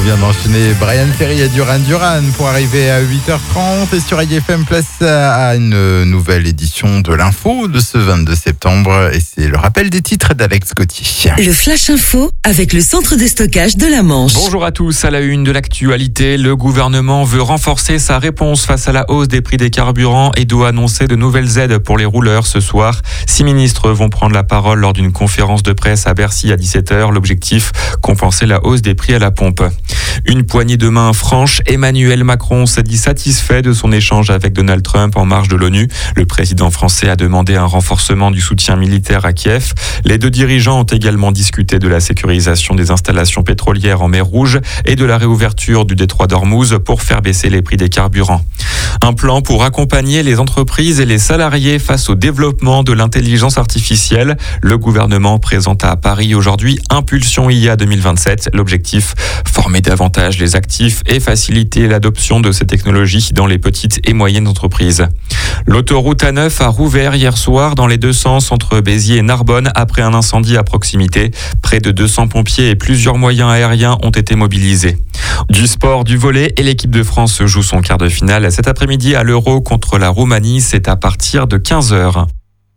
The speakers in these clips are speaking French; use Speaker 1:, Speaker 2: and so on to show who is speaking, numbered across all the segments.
Speaker 1: vient d'enchaîner Brian Ferry et Duran Duran pour arriver à 8h30 et sur IFM, place à une nouvelle édition de l'info de ce 22 septembre et c'est le rappel des titres d'Alex Gauthier.
Speaker 2: Le Flash Info avec le centre de stockage de la Manche.
Speaker 3: Bonjour à tous, à la une de l'actualité, le gouvernement veut renforcer sa réponse face à la hausse des prix des carburants et doit annoncer de nouvelles aides pour les rouleurs ce soir. 6 ministres vont prendre la parole lors d'une conférence de presse à Bercy à 17h. L'objectif, compenser la hausse des prix à la pompe. Une poignée de main franche, Emmanuel Macron s'est dit satisfait de son échange avec Donald Trump en marge de l'ONU. Le président français a demandé un renforcement du soutien militaire à Kiev. Les deux dirigeants ont également discuté de la sécurisation des installations pétrolières en mer Rouge et de la réouverture du détroit d'Ormuz pour faire baisser les prix des carburants. Un plan pour accompagner les entreprises et les salariés face au développement de l'intelligence artificielle. Le gouvernement présente à Paris aujourd'hui Impulsion IA 2027. L'objectif, former davantage les actifs et faciliter l'adoption de ces technologies dans les petites et moyennes entreprises. L'autoroute A9 a rouvert hier soir dans les deux sens entre Béziers et Narbonne après un incendie à proximité. Près de 200 pompiers et plusieurs moyens aériens ont été mobilisés. Du sport, du volley et l'équipe de France joue son quart de finale cet après-midi à l'Euro contre la Roumanie. C'est à partir de 15h.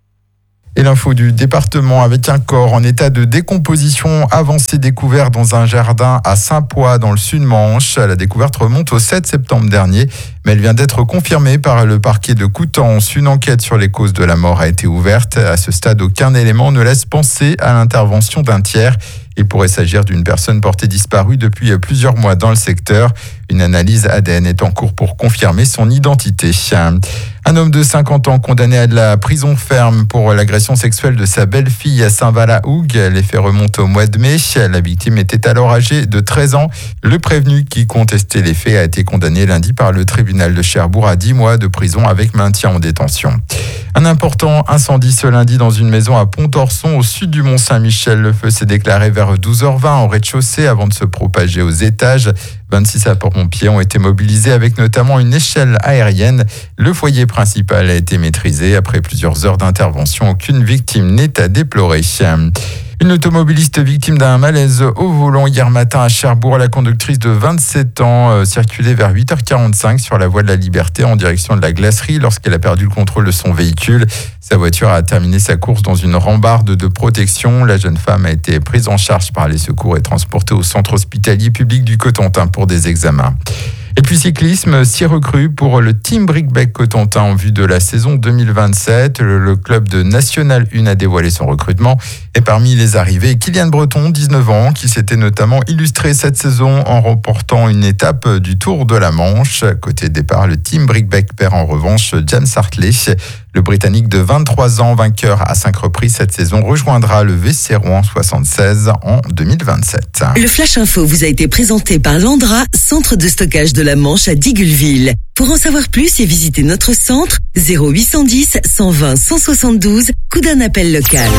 Speaker 1: Et l'info du département avec un corps en état de décomposition avancé découvert dans un jardin à Saint-Pois dans le Sud-Manche. La découverte remonte au 7 septembre dernier, mais elle vient d'être confirmée par le parquet de Coutances. Une enquête sur les causes de la mort a été ouverte. À ce stade, aucun élément ne laisse penser à l'intervention d'un tiers. Il pourrait s'agir d'une personne portée disparue depuis plusieurs mois dans le secteur. Une analyse ADN est en cours pour confirmer son identité. Un homme de 50 ans condamné à de la prison ferme pour l'agression sexuelle de sa belle-fille à Saint-Val-à-Hougue. Les faits remontent au mois de mai. La victime était alors âgée de 13 ans. Le prévenu qui contestait les faits a été condamné lundi par le tribunal de Cherbourg à 10 mois de prison avec maintien en détention. Un important incendie ce lundi dans une maison à Pont-Orson au sud du Mont-Saint-Michel. Le feu s'est déclaré vers 12h20 au rez-de-chaussée avant de se propager aux étages. 26 sapeurs-pompiers ont été mobilisés avec notamment une échelle aérienne. Le foyer principal a été maîtrisé. Après plusieurs heures d'intervention, aucune victime n'est à déplorer. Une automobiliste victime d'un malaise au volant hier matin à Cherbourg. La conductrice de 27 ans circulait vers 8h45 sur la voie de la Liberté en direction de la glacerie lorsqu'elle a perdu le contrôle de son véhicule. Sa voiture a terminé sa course dans une rambarde de protection. La jeune femme a été prise en charge par les secours et transportée au centre hospitalier public du Cotentin pour des examens. Et puis cyclisme, 6 recrues pour le Team Brickbeck Cotentin en vue de la saison 2027. Le club de National 1 a dévoilé son recrutement. Et parmi les arrivées, Kylian Breton, 19 ans, qui s'était notamment illustré cette saison en remportant une étape du Tour de la Manche. Côté départ, le Team Brickbeck perd en revanche James Hartley. Le Britannique de 23 ans, vainqueur à 5 reprises cette saison, rejoindra le VC Rouen 76 en 2027.
Speaker 2: Le Flash Info vous a été présenté par Landra, centre de stockage de la Manche à Digueulville. Pour en savoir plus et visiter notre centre, 0810 120 172, coup d'un appel local.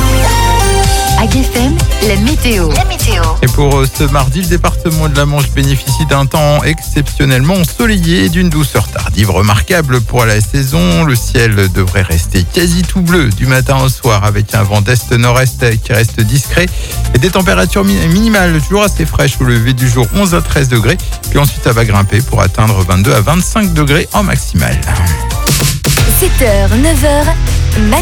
Speaker 4: IFM, la météo.
Speaker 1: Et pour ce mardi, le département de la Manche bénéficie d'un temps exceptionnellement ensoleillé et d'une douceur tardive remarquable pour la saison. Le ciel devrait rester quasi tout bleu du matin au soir avec un vent d'est-nord-est qui reste discret et des températures minimales toujours assez fraîches au lever du jour, 11 à 13 degrés. Puis ensuite, ça va grimper pour atteindre 22 à 25 degrés en maximal.
Speaker 4: 7h, 9h,